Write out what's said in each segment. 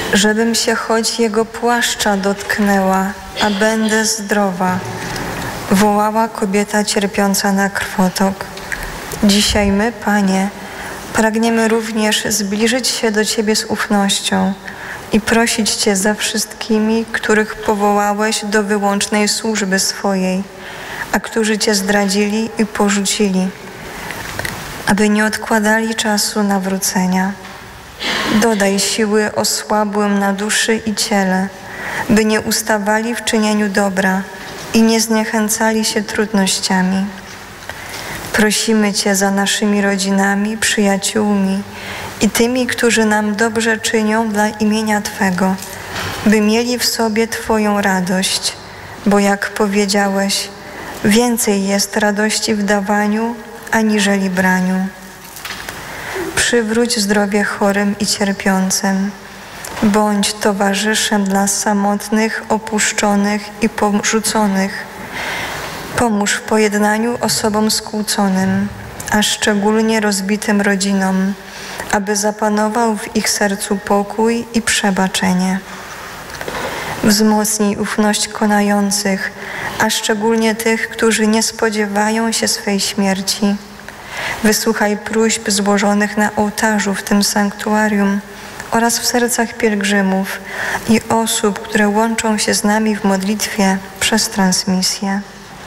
żebym się choć Jego płaszcza dotknęła, a będę zdrowa, wołała kobieta cierpiąca na krwotok. Dzisiaj my, Panie, pragniemy również zbliżyć się do Ciebie z ufnością i prosić Cię za wszystkimi, których powołałeś do wyłącznej służby swojej, a którzy Cię zdradzili i porzucili, aby nie odkładali czasu nawrócenia. Dodaj siły osłabłym na duszy i ciele, by nie ustawali w czynieniu dobra i nie zniechęcali się trudnościami. Prosimy Cię za naszymi rodzinami, przyjaciółmi i tymi, którzy nam dobrze czynią dla imienia Twego, by mieli w sobie Twoją radość, bo jak powiedziałeś, więcej jest radości w dawaniu, aniżeli braniu. Przywróć zdrowie chorym i cierpiącym. Bądź towarzyszem dla samotnych, opuszczonych i porzuconych. Pomóż w pojednaniu osobom skłóconym, a szczególnie rozbitym rodzinom, aby zapanował w ich sercu pokój i przebaczenie. Wzmocnij ufność konających, a szczególnie tych, którzy nie spodziewają się swej śmierci. Wysłuchaj próśb złożonych na ołtarzu w tym sanktuarium oraz w sercach pielgrzymów i osób, które łączą się z nami w modlitwie przez transmisję.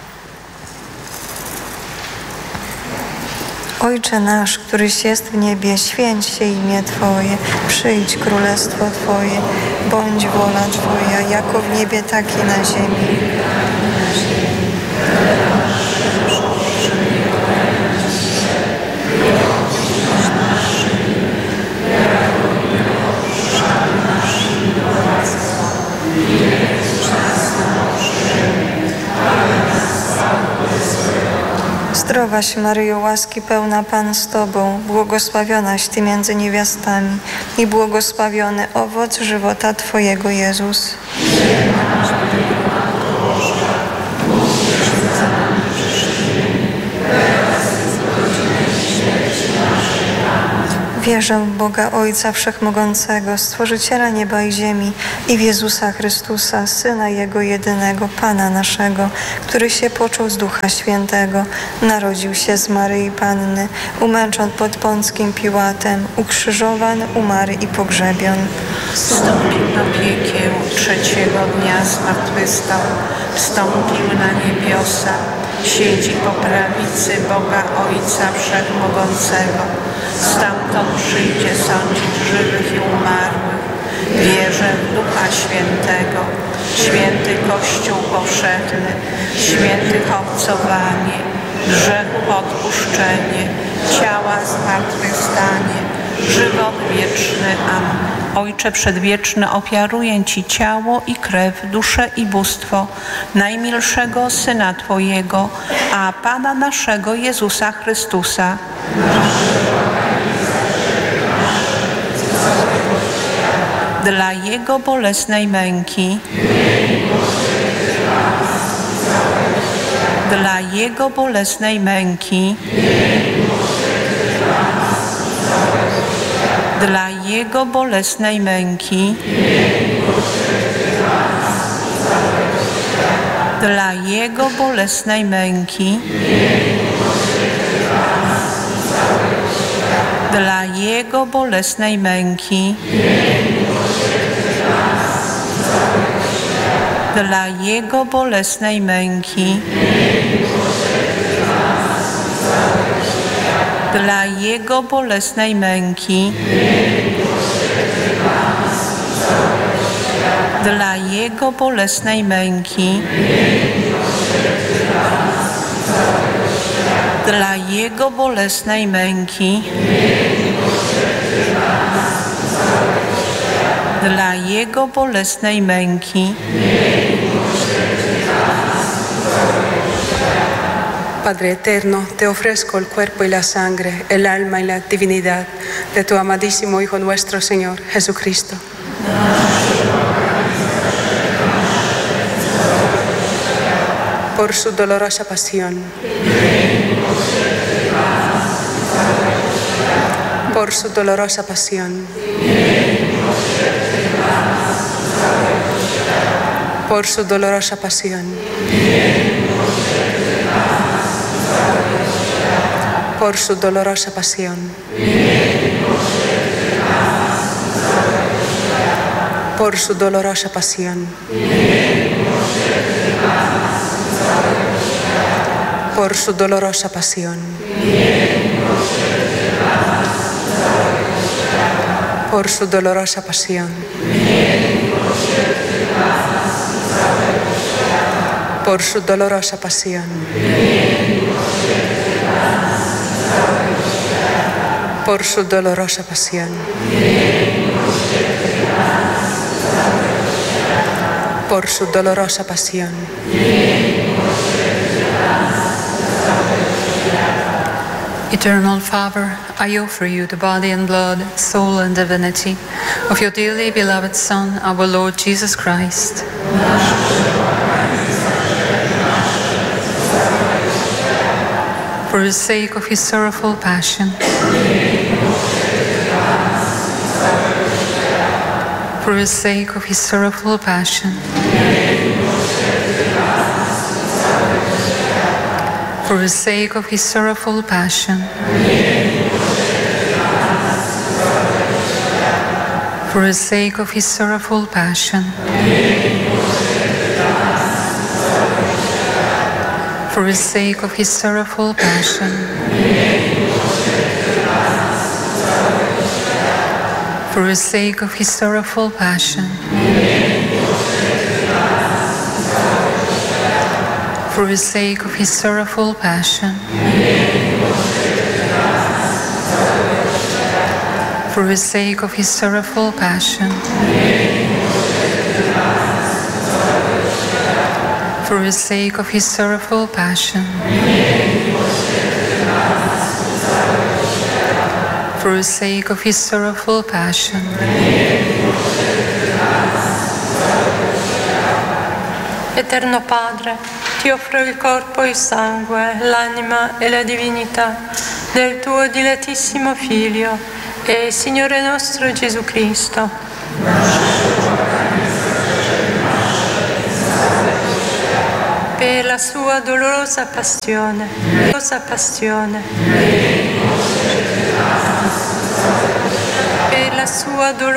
Ojcze nasz, któryś jest w niebie, święć się imię Twoje, przyjdź królestwo Twoje, bądź wola Twoja, jako w niebie, tak i na ziemi. Zdrowaś Maryjo, łaski pełna, Pan z Tobą, błogosławionaś Ty między niewiastami i błogosławiony owoc żywota Twojego, Jezus. Wierzę w Boga Ojca Wszechmogącego, Stworzyciela nieba i ziemi i w Jezusa Chrystusa, Syna Jego jedynego, Pana naszego, który się począł z Ducha Świętego, narodził się z Maryi Panny, umęczon pod Pąckim Piłatem, ukrzyżowan, umarł i pogrzebion. Wstąpił do piekieł, trzeciego dnia zmartwychwstał, wstąpił na niebiosa, siedzi po prawicy Boga Ojca Wszechmogącego. Stamtąd przyjdzie sądzić żywych i umarłych. Wierzę w Ducha Świętego, święty Kościół powszechny, świętych obcowanie, grzechów odpuszczenie, ciała zmartwychwstanie, żywot wieczny. Amen. Ojcze Przedwieczny, ofiaruję Ci ciało i krew, duszę i bóstwo najmilszego Syna Twojego, a Pana naszego Jezusa Chrystusa. Dla Jego bolesnej męki, dla Jego bolesnej męki, dla Jego bolesnej męki, dla Jego bolesnej męki, dla Jego bolesnej męki, dla Jego bolesnej męki, dla Jego bolesnej męki, dla Jego bolesnej męki, dla Jego bolesnej męki, dla Jego bolesnej męki. Padre eterno, te ofrezco el cuerpo y la sangre, el alma y la divinidad de tu amadísimo Hijo nuestro Señor Jesucristo. Por su dolorosa pasión, por su dolorosa pasión, por su dolorosa pasión, por su dolorosa pasión, por su dolorosa pasión, por su dolorosa pasión, por su dolorosa pasión, por su dolorosa pasión, por su dolorosa pasión, por su dolorosa pasión, Eternal Father, I offer you the body and blood, soul and divinity of your dearly beloved Son, our Lord Jesus Christ. For the sake of his sorrowful passion, for the sake of his sorrowful passion, for the sake of his sorrowful passion, for the sake of his sorrowful passion, for the sake of his sorrowful passion, for the sake of his sorrowful passion, for the sake of his sorrowful passion, for the sake of his sorrowful passion, for the sake of his sorrowful passion, for the sake of his sorrowful passion, Eterno Padre, ti offro il corpo, il sangue, l'anima e la divinità del tuo dilettissimo Figlio e Signore nostro Gesù Cristo. Per la sua dolorosa passione, per la sua dolorosa